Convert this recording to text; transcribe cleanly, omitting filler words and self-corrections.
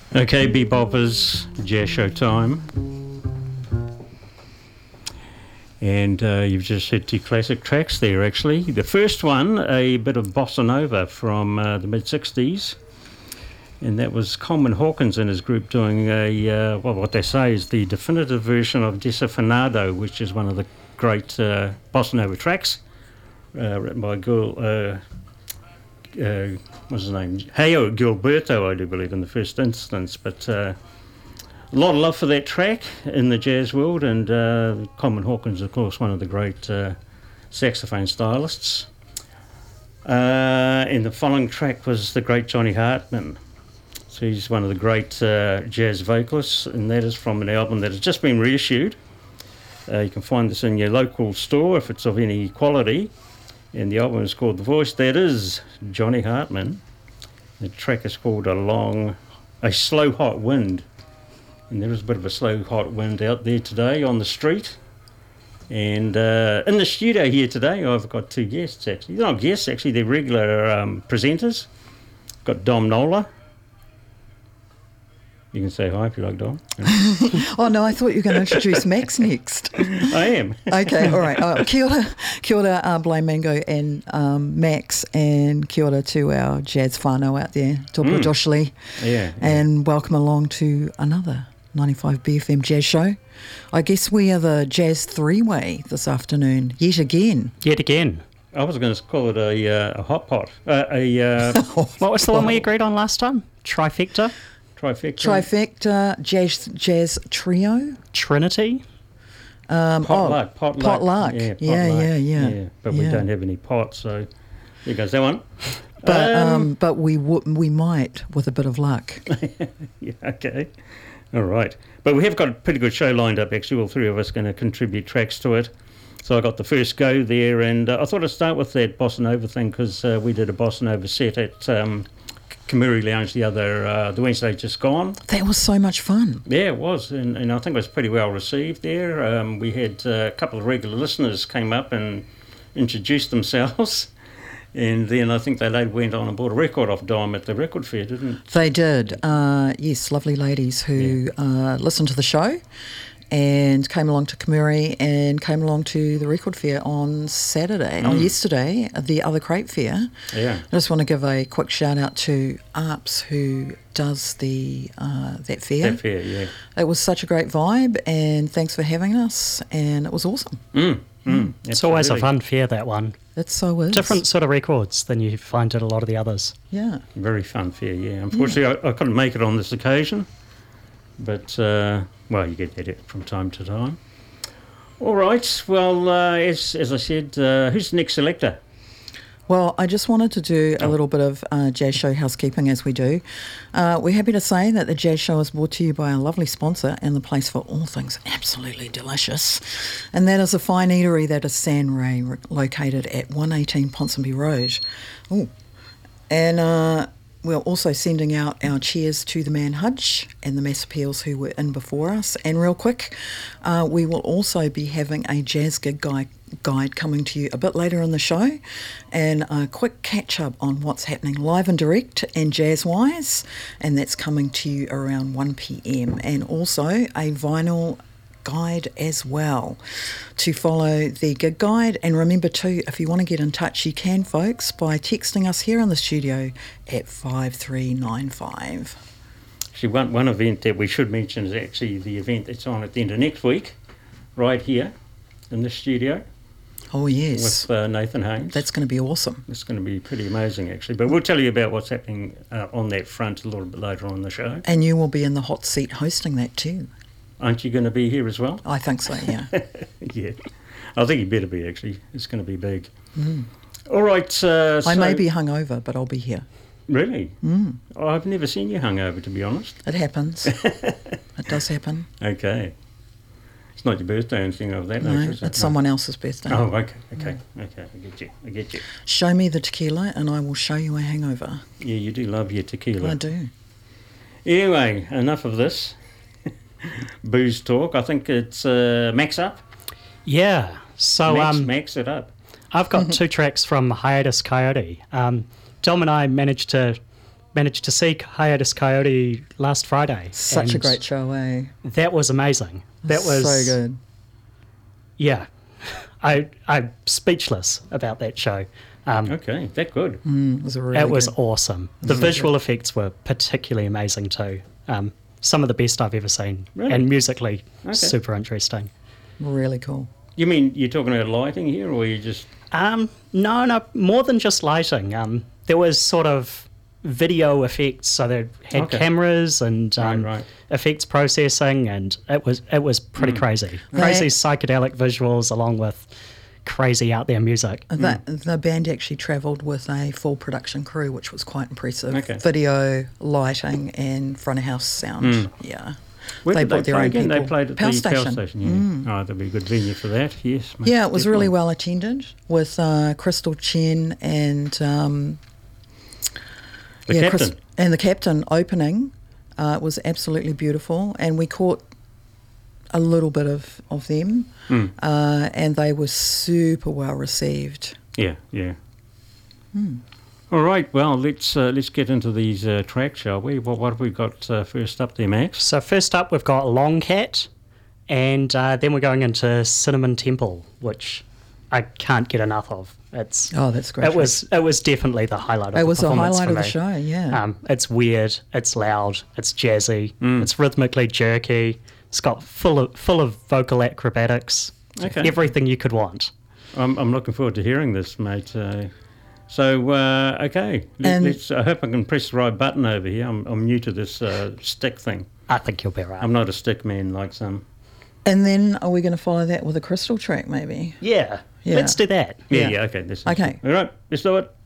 Okay, beboppers, jazz show time. And you've just heard two classic tracks there, actually. The first one, a bit of bossa nova from the mid-60s. And that was Coleman Hawkins and his group doing what they say is the definitive version of Desafinado, which is one of the great bossa nova tracks, written by a girl... what's his name? Heyo Gilberto, I do believe, in the first instance. But a lot of love for that track in the jazz world, and Coleman Hawkins, of course, one of the great saxophone stylists. And the following track was the great Johnny Hartman. So he's one of the great jazz vocalists, and that is from an album that has just been reissued. You can find this in your local store if it's of any quality. And the album is called The Voice That Is Johnny Hartman. The track is called A Slow Hot Wind. And there is a bit of a slow hot wind out there today on the street. And in the studio here today, I've got two guests, actually. They're not guests, actually. They're regular presenters. Got Dom Nola. You can say hi if you like, Dom. Oh, no, I thought you were going to introduce Max next. I am. Okay, all right. Kia ora, Blaine Mango and Max, and kia ora to our jazz whānau out there, Tōpua Josh Lee. Yeah. And welcome along to another 95 BFM Jazz Show. I guess we are the Jazz Three-Way this afternoon, yet again. Yet again. I was going to call it a hot pot. What was the one we agreed on last time? Trifecta? Trifecta, jazz trio. Trinity? Potluck. Potluck. Yeah. But we don't have any pots, so there goes that one. But we might with a bit of luck. Yeah, okay. All right. But we have got a pretty good show lined up, actually. All three of us going to contribute tracks to it. So I got the first go there, and I thought I'd start with that bossa nova thing because we did a bossa nova set at... Kamuri Lounge the Wednesday just gone. That was so much fun. Yeah, it was, and I think it was pretty well received there. We had a couple of regular listeners came up and introduced themselves, and then I think they later went on and bought a record off Dom at the record fair, didn't they? Did, yes, lovely ladies who listened to the show and came along to Kamuri and came along to the record fair on Saturday, or yesterday, the other crate fair. Yeah. I just want to give a quick shout out to Arps who does that fair. That fair, yeah. It was such a great vibe, and thanks for having us, and it was awesome. It's always a fun fair, that one. It so is. Different sort of records than you find at a lot of the others. Yeah. Very fun fair, yeah. Unfortunately, I couldn't make it on this occasion. But, well, you get that from time to time. All right. Well, as I said, who's the next selector? Well, I just wanted to do a little bit of Jazz Show housekeeping, as we do. We're happy to say that the Jazz Show is brought to you by our lovely sponsor and the place for all things absolutely delicious. And that is a fine eatery that is San Ray, located at 118 Ponsonby Road. Oh, and... we're also sending out our cheers to the man Hudge and the Mass Appeals who were in before us. And real quick, we will also be having a jazz gig guide coming to you a bit later in the show, and a quick catch-up on what's happening live and direct and jazz-wise, and that's coming to you around 1 p.m. And also a vinyl guide as well to follow the gig guide. And remember too, if you want to get in touch, you can, folks, by texting us here in the studio at 5395. Actually, one event that we should mention is actually the event that's on at the end of next week, right here in the studio. Oh yes, with Nathan Haynes. That's going to be awesome. It's going to be pretty amazing, actually. But we'll tell you about what's happening on that front a little bit later on in the show. And you will be in the hot seat hosting that too. Aren't you going to be here as well? I think so, yeah. Yeah. I think you better be, actually. It's going to be big. All right. I may be hungover, but I'll be here. Really? I've never seen you hungover, to be honest. It happens. It does happen. Okay. It's not your birthday or anything of that nature, is it? No, it's someone else's birthday. Oh, okay. I get you. Show me the tequila and I will show you a hangover. Yeah, you do love your tequila. I do. Anyway, enough of this. Booze talk. I think it's Max up. Yeah. So Max it up. I've got two tracks from Hiatus Coyote. Dom and I managed to managed to see Hiatus Coyote last Friday. Such a and great show, eh? That was amazing. That was so good. Yeah, I'm speechless about that show. Okay, that good. It was really It was good. awesome. The visual effects were particularly amazing too. Some of the best I've ever seen, Really? and musically Okay. super interesting. Really cool. You mean you're talking about lighting here, or you just... No, more than just lighting. There was sort of video effects, so they had Okay. cameras and Right. effects processing, and it was pretty crazy. Crazy psychedelic visuals along with crazy out there music. The band actually travelled with a full production crew, which was quite impressive. Okay. Video, lighting, and front of house sound. Yeah. Where They did brought their play own again? They people. played at Power the Station. Power Station, yeah. Oh, that'd be a good venue for that, yes. most Yeah, it was really definitely. well attended with Crystal Chen and The captain. and the captain opening. It was absolutely beautiful, and we caught a little bit of them, and they were super well received. Yeah, yeah. All right, well, let's get into these tracks, shall we? What have we got first up there, Max? So first up, we've got Long Cat, and then we're going into Cinnamon Temple, which I can't get enough of. It's Oh, that's great. It was definitely the highlight of the It was the performance highlight for of the me. show. Yeah. It's weird, it's loud, it's jazzy, it's rhythmically jerky. It's got full of vocal acrobatics, Okay. everything you could want. I'm looking forward to hearing this, mate. Okay, And- let's. I hope I can press the right button over here. I'm new to this stick thing. I think you'll be right. I'm not a stick man like some. And then are we going to follow that with a crystal track, maybe? Yeah, Yeah. let's do that. Yeah, okay. This is Okay. All right, let's do it.